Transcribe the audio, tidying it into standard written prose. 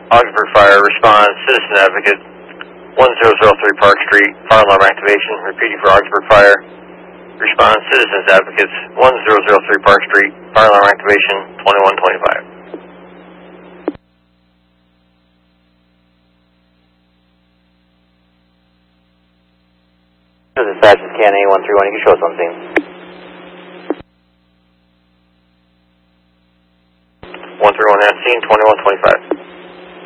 Augsburg Fire, respond, Citizen Advocate, 1003 Park Street, fire alarm activation, repeating for Augsburg Fire. Respond, Citizens Advocates, 1003 Park Street, fire alarm activation, 2125. This is Sergeant Canny, 131, you can show us on scene. 131 at scene, 2125.